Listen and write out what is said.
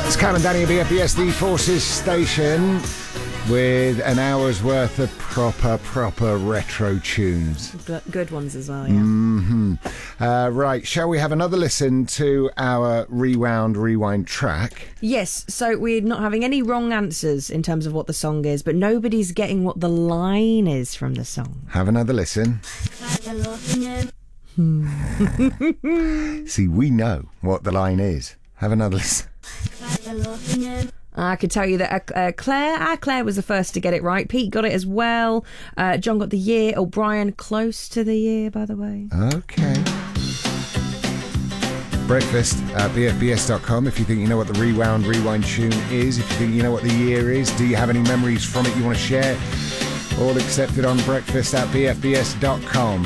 Cal and Danny at BFBS, the Forces station, with an hour's worth of proper retro tunes. Good ones as well, yeah. Right, shall we have another listen to our rewind track? Yes, so we're not having any wrong answers in terms of what the song is, but nobody's getting what the line is from the song. Have another listen. See, we know what the line is. Have another listen. I could tell you that Claire was the first to get it right. Pete got it as well. John got the year. O'Brien close to the year, by the way. Okay. Breakfast at bfbs.com if you think you know what the rewind tune is, if you think you know what the year is, do you have any memories from it you want to share? All accepted on breakfast at bfbs.com.